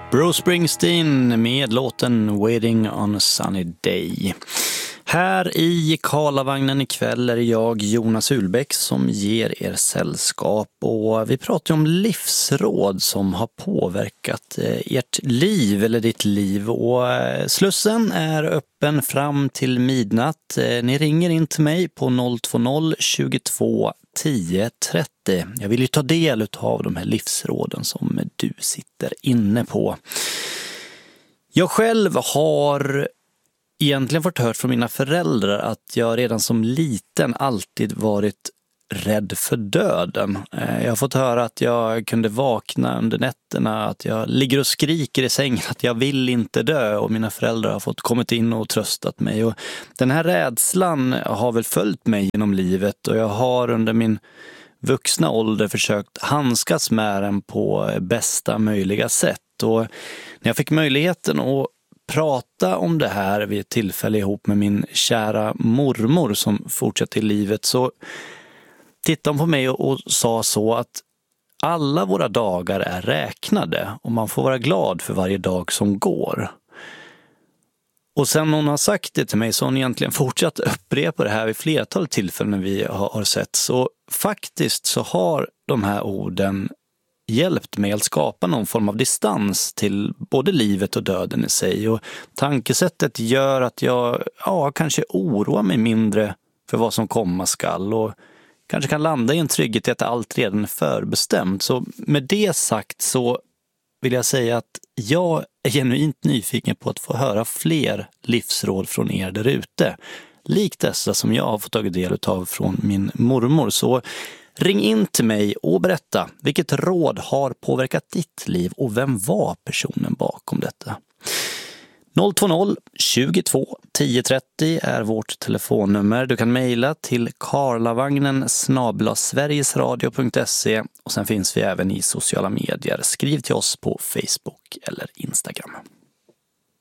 Bruce Springsteen med låten Waiting on a Sunny Day. Här i Karlavagnen ikväll är jag, Jonas Ulbäck, som ger er sällskap. Och vi pratar om livsråd som har påverkat ert liv eller ditt liv. Och slussen är öppen fram till midnatt. Ni ringer in till mig på 020 22 10 30. Jag vill ju ta del av de här livsråden som du sitter inne på. Jag själv har egentligen fått hört från mina föräldrar att jag redan som liten alltid varit rädd för döden. Jag har fått höra att jag kunde vakna under nätterna, att jag ligger och skriker i sängen att jag vill inte dö, och mina föräldrar har fått kommit in och tröstat mig. Och den här rädslan har väl följt mig genom livet, och jag har under min vuxna ålder försökt handskas med den på bästa möjliga sätt. Och när jag fick möjligheten att prata om det här vid ett tillfälle ihop med min kära mormor som fortsätter i livet, så tittade hon på mig och sa så att alla våra dagar är räknade och man får vara glad för varje dag som går. Och sen hon har sagt det till mig så har hon egentligen fortsatt upprepa det här vid flertal tillfällen när vi har sett. Så faktiskt så har de här orden hjälpt mig att skapa någon form av distans till både livet och döden i sig. Och tankesättet gör att jag kanske oroar mig mindre för vad som komma skall, och kanske kan landa i en trygghet i att allt redan är förbestämt. Så med det sagt så vill jag säga att jag är genuint nyfiken på att få höra fler livsråd från er där ute. Likt dessa som jag har fått tagit del av från min mormor. Så ring in till mig och berätta vilket råd har påverkat ditt liv och vem var personen bakom detta. 020 22 10 30 är vårt telefonnummer. Du kan mejla till karlavagnen@sverigesradio.se, och sen finns vi även i sociala medier. Skriv till oss på Facebook eller Instagram.